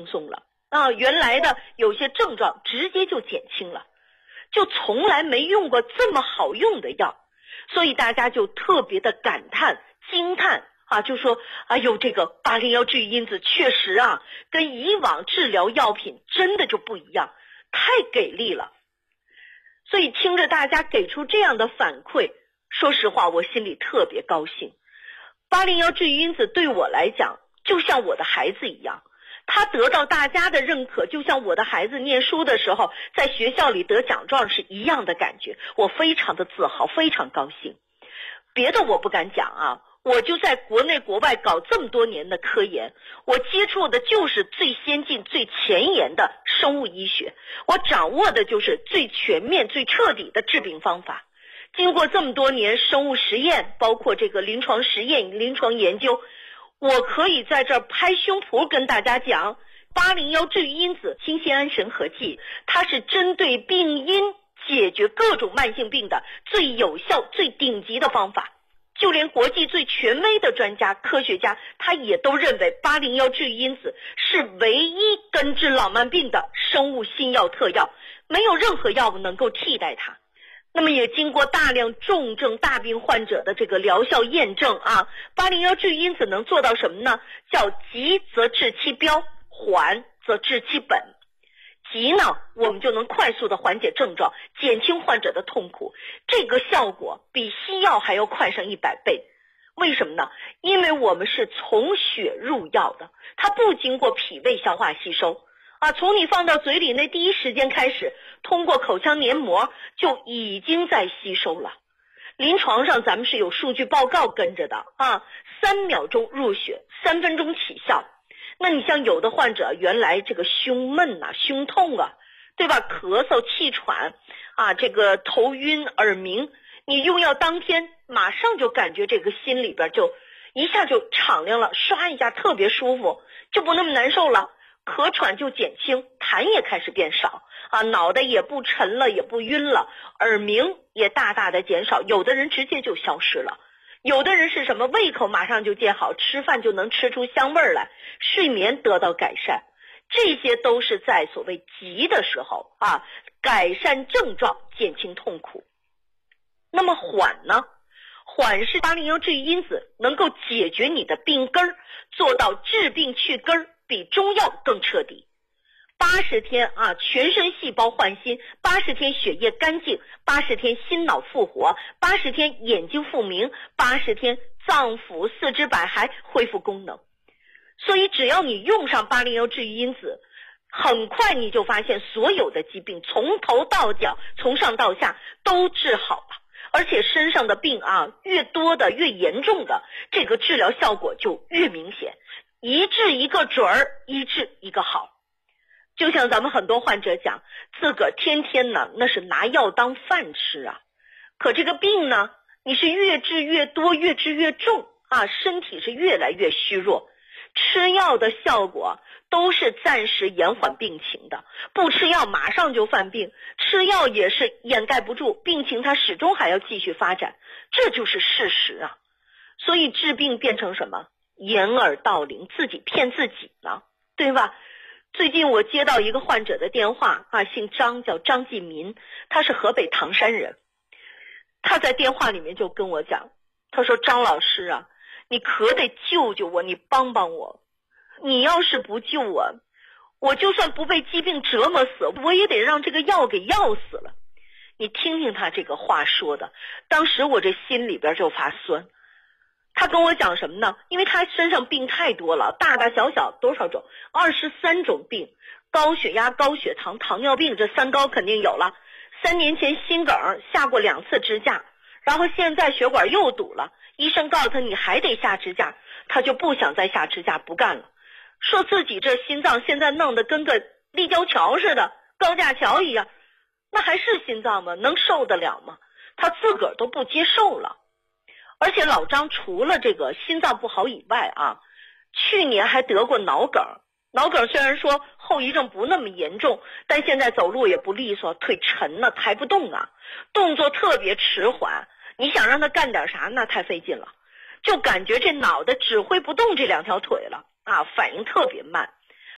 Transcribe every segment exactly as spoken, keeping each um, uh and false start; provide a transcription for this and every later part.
松了啊，原来的有些症状直接就减轻了，就从来没用过这么好用的药，所以大家就特别的感叹惊叹啊，就说哎呦，这个八零一治愈因子确实啊，跟以往治疗药品真的就不一样，太给力了。所以听着大家给出这样的反馈，说实话我心里特别高兴。八零一治愈因子对我来讲就像我的孩子一样，他得到大家的认可，就像我的孩子念书的时候在学校里得奖状是一样的感觉，我非常的自豪，非常高兴。别的我不敢讲啊，我就在国内国外搞这么多年的科研，我接触的就是最先进最前沿的生物医学，我掌握的就是最全面最彻底的治病方法。经过这么多年生物实验，包括这个临床实验临床研究，我可以在这儿拍胸脯跟大家讲，八零一治愈因子新酰胺神合剂，它是针对病因解决各种慢性病的最有效最顶级的方法。就连国际最权威的专家科学家，他也都认为八零一治愈因子是唯一根治老慢病的生物新药特药，没有任何药物能够替代它。那么也经过大量重症大病患者的这个疗效验证啊，八零一治愈因子能做到什么呢？叫急则治其标，缓则治其本。急呢，我们就能快速的缓解症状，减轻患者的痛苦，这个效果比西药还要快上一百倍。为什么呢？因为我们是从血入药的，它不经过脾胃消化吸收啊，从你放到嘴里那第一时间开始，通过口腔黏膜就已经在吸收了。临床上咱们是有数据报告跟着的啊，三秒钟入血，三分钟起效。那你像有的患者原来这个胸闷啊胸痛啊，对吧，咳嗽气喘啊，这个头晕耳鸣，你用药当天马上就感觉这个心里边就一下就敞亮了，刷一下特别舒服，就不那么难受了，咳喘就减轻，痰也开始变少啊，脑袋也不沉了也不晕了，耳鸣也大大的减少，有的人直接就消失了。有的人是什么，胃口马上就见好，吃饭就能吃出香味来，睡眠得到改善，这些都是在所谓急的时候啊，改善症状，减轻痛苦。那么缓呢？缓是八零一治愈因子能够解决你的病根儿，做到治病去根儿，比中药更彻底。八十天啊，全身细胞换新，八十天血液干净，八十天心脑复活，八十天眼睛复明，八十天脏腑四肢百骸恢复功能。所以只要你用上八零一治愈因子，很快你就发现所有的疾病从头到脚，从上到下都治好了，而且身上的病啊，越多的越严重的，这个治疗效果就越明显，一治一个准儿，一治一个好。就像咱们很多患者讲，自个儿天天呢那是拿药当饭吃啊，可这个病呢，你是越治越多，越治越重啊，身体是越来越虚弱，吃药的效果都是暂时延缓病情的，不吃药马上就犯病，吃药也是掩盖不住病情，它始终还要继续发展，这就是事实啊。所以治病变成什么？掩耳盗铃，自己骗自己呢，对吧？最近我接到一个患者的电话啊，姓张，叫张继民，他是河北唐山人。他在电话里面就跟我讲，他说张老师啊，你可得救救我，你帮帮我，你要是不救我，我就算不被疾病折磨死，我也得让这个药给药死了。你听听他这个话说的，当时我这心里边就发酸。他跟我讲什么呢？因为他身上病太多了，大大小小多少种，二十三种病，高血压、高血糖、糖尿病，这三高肯定有了。三年前心梗下过两次支架，然后现在血管又堵了，医生告诉他你还得下支架，他就不想再下支架，不干了，说自己这心脏现在弄得跟个立交桥似的，高架桥一样，那还是心脏吗？能受得了吗？他自个儿都不接受了。而且老张除了这个心脏不好以外啊，去年还得过脑梗。脑梗虽然说后遗症不那么严重，但现在走路也不利索，腿沉了，抬不动啊，动作特别迟缓，你想让他干点啥那太费劲了，就感觉这脑袋指挥不动这两条腿了啊，反应特别慢。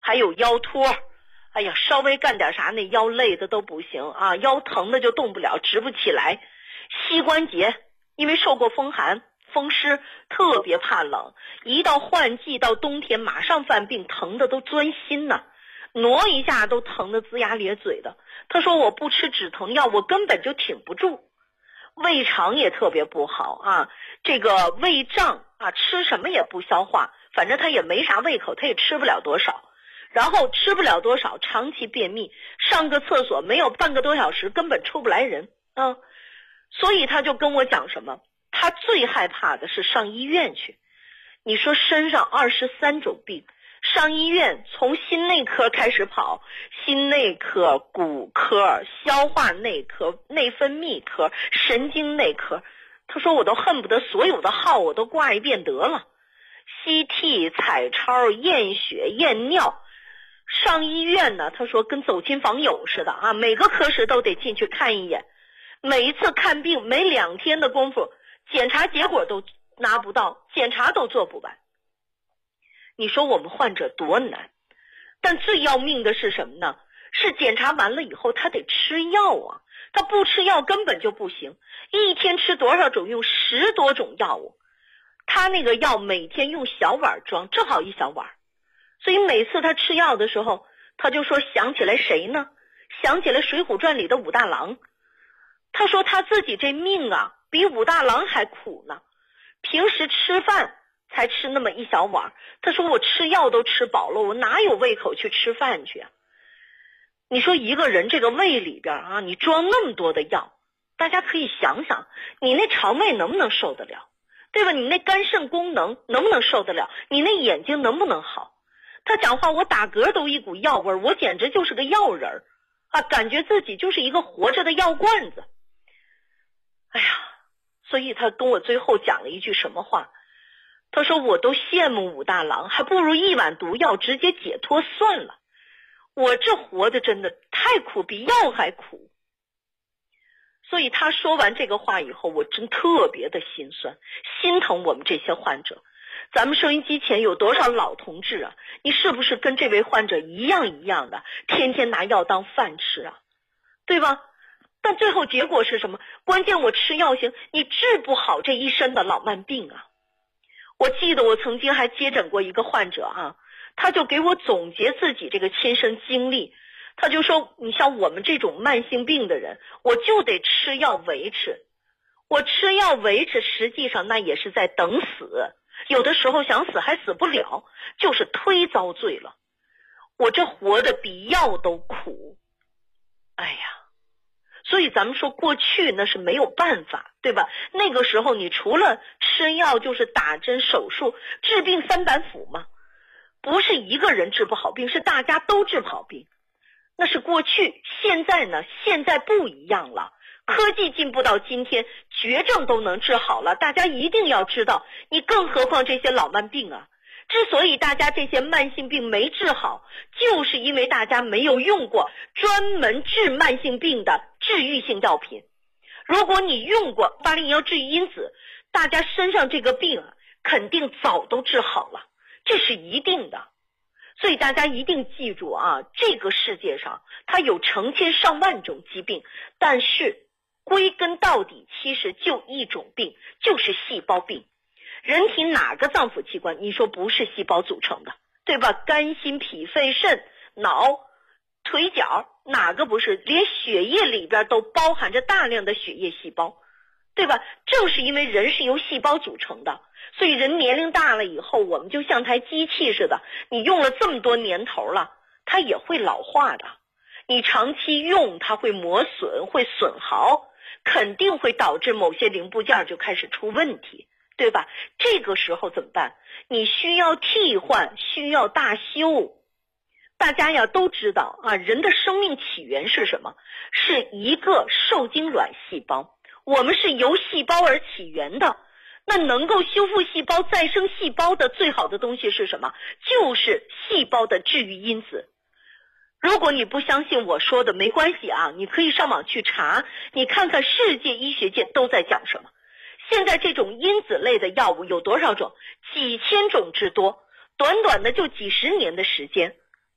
还有腰托，哎呀，稍微干点啥那腰累的都不行啊，腰疼的就动不了，直不起来。膝关节因为受过风寒风湿，特别怕冷，一到换季到冬天马上犯病，疼的都钻心呢，挪一下都疼得龇牙咧嘴的。他说我不吃止疼药我根本就挺不住。胃肠也特别不好啊，这个胃胀啊，吃什么也不消化，反正他也没啥胃口，他也吃不了多少，然后吃不了多少，长期便秘，上个厕所没有半个多小时根本出不来人啊。所以他就跟我讲什么，他最害怕的是上医院去。你说身上二十三种病，上医院从心内科开始跑，心内科、骨科、消化内科、内分泌科、神经内科，他说我都恨不得所有的号我都挂一遍得了。C T、彩超、验血、验尿，上医院呢，他说跟走亲访友似的啊，每个科室都得进去看一眼，每一次看病没两天的功夫，检查结果都拿不到，检查都做不完。你说我们患者多难，但最要命的是什么呢？是检查完了以后他得吃药啊，他不吃药根本就不行，一天吃多少种，用十多种药物，他那个药每天用小碗装，正好一小碗，所以每次他吃药的时候，他就说想起来谁呢？想起来《水浒传》里的武大郎。他说他自己这命啊比武大郎还苦呢，平时吃饭才吃那么一小碗，他说我吃药都吃饱了，我哪有胃口去吃饭去啊？你说一个人这个胃里边啊，你装那么多的药，大家可以想想，你那肠胃能不能受得了，对吧？你那肝肾功能能不能受得了？你那眼睛能不能好？他讲话我打嗝都一股药味，我简直就是个药人啊，感觉自己就是一个活着的药罐子。哎呀，所以他跟我最后讲了一句什么话，他说我都羡慕武大郎，还不如一碗毒药直接解脱算了，我这活的真的太苦，比药还苦。所以他说完这个话以后，我真特别的心酸，心疼我们这些患者。咱们收音机前有多少老同志啊，你是不是跟这位患者一样一样的，天天拿药当饭吃啊，对吧？但最后结果是什么？关键我吃药行，你治不好这一身的老慢病啊。我记得我曾经还接诊过一个患者啊，他就给我总结自己这个亲身经历，他就说你像我们这种慢性病的人，我就得吃药维持，我吃药维持实际上那也是在等死，有的时候想死还死不了，就是忒遭罪了，我这活的比药都苦。哎呀，所以咱们说过去那是没有办法，对吧？那个时候你除了吃药就是打针手术，治病三板斧嘛，不是一个人治不好病，是大家都治不好病，那是过去。现在呢，现在不一样了，科技进步到今天，绝症都能治好了，大家一定要知道，你更何况这些老慢病啊。之所以大家这些慢性病没治好，就是因为大家没有用过专门治慢性病的治愈性药品。如果你用过巴利尼药治愈因子，大家身上这个病啊，肯定早都治好了，这是一定的。所以大家一定记住啊，这个世界上它有成千上万种疾病，但是归根到底其实就一种病，就是细胞病。人体哪个脏腑器官你说不是细胞组成的，对吧？肝心脾肺肾脑腿脚哪个不是？连血液里边都包含着大量的血液细胞，对吧？正是因为人是由细胞组成的，所以人年龄大了以后，我们就像台机器似的，你用了这么多年头了，它也会老化的。你长期用它会磨损，会损耗，肯定会导致某些零部件就开始出问题，对吧？这个时候怎么办？你需要替换，需要大修。大家呀都知道啊，人的生命起源是什么？是一个受精卵细胞，我们是由细胞而起源的。那能够修复细胞、再生细胞的最好的东西是什么？就是细胞的治愈因子。如果你不相信我说的，没关系啊，你可以上网去查，你看看世界医学界都在讲什么。现在这种因子类的药物有多少种？几千种之多，短短的就几十年的时间，